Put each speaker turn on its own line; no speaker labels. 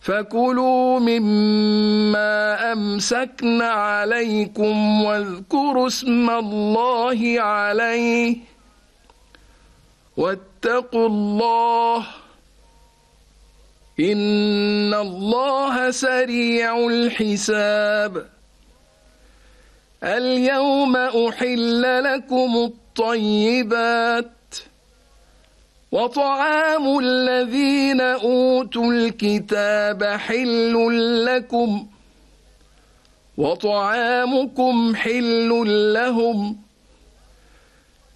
فكلوا مما أمسكن عليكم واذكروا اسم الله عليه واتقوا الله إن الله سريع الحساب. اليوم أحل لكم الطيبات وطعام الذين أوتوا الكتاب حل لكم وطعامكم حل لهم